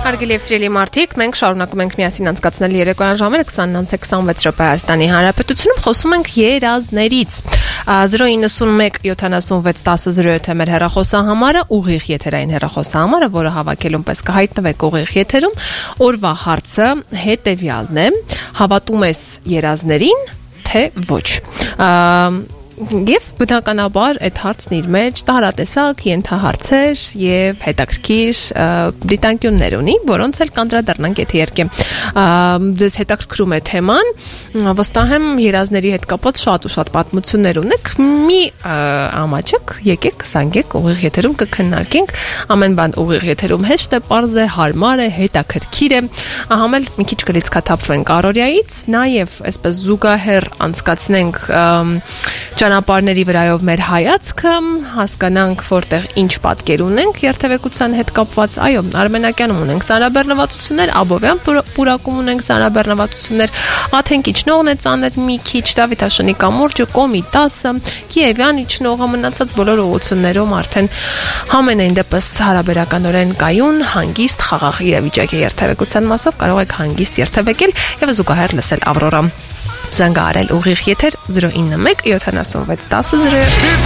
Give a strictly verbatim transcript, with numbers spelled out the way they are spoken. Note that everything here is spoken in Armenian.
Հարգելի եւ սիրելի մարդիկ, մենք շարունակում ենք միասին անցկացնել երեկոյան ժամերը twenty-ից twenty-six րոպե Հայաստանի Հանրապետությունում, խոսում ենք երազներից։ zero nine one seven seven one zero seven մեր հեռախոսահամարը, ուղիղ եթերային հեռախոսահամարը, որը հավաքելուն պես կհայտնվեք ուղիղ եթերում։ Օրվա հարցը հետեւյալն է. հավատում ես երազներին, թե ոչ։ Եվ բնականաբար այդ հարցն իր մեջ տարատեսակ ենթահարցեր եւ հետաքրքիր դիտանկյուններ ունի, որոնց էլ կանդրադառնանք եթե երկե։ Դες հետաքրքրում է թեման, վստահ եմ երազների հետ կապված շատ ու շատ պատմություններ ունեք։ Մի ամաչեք, եկեք, զանգեք, ուղիղ եթերում կքննարկենք։ Ամեն բան ուղիղ եթերում հեշտ է, պարզ է, հարմար է, հետաքրքիր է։ Ահամ էլ մի քիչ կլիցքաթափվենք առօրյայից, նաեւ այսպես զուգահեռ անցկացնենք ճանապարհների վրայով մեր հայացքը, հասկանանք որտեղ ինչ պատկեր ունենք երթևեկության հետ կապված։ Այո, Արմենակյանում ունենք ծանրաբեռնվածություններ, Աբովյան պուրակում ունենք ծանրաբեռնվածություններ, Աթեն իջնողն է ծանր մի քիչ, Դավիթաշնի կամուրջը, Կոմի տասը, Կիևյան իջնողը, մնացած բոլոր ուղություններում արդեն համենայն դեպս հարաբերականորեն կայուն, հանգիստ, խաղաղ իրավիճակ է երթևեկության մասով, կարող եք հանգիստ երթևեկել եւ զուգահեռ լսել Ավրորա։ Զանգահարել ուղիղ եթեր zero nine one seven seven one zero zero